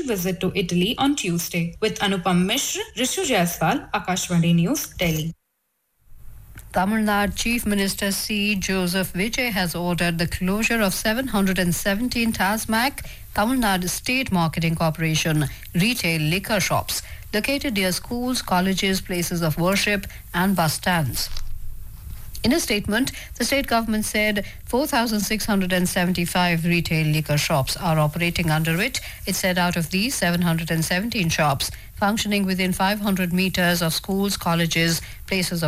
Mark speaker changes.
Speaker 1: visit to Italy on Tuesday. With Anupam Mishra, Rishu Jaiswal, Akashvani News, Delhi.
Speaker 2: Tamil Nadu Chief Minister C. Joseph Vijay has ordered the closure of 717 TASMAC, Tamil Nadu State Marketing Corporation, retail liquor shops located near schools, colleges, places of worship and bus stands. In a statement, the state government said 4,675 retail liquor shops are operating under it. It said out of these, 717 shops functioning within 500 meters of schools, colleges, places of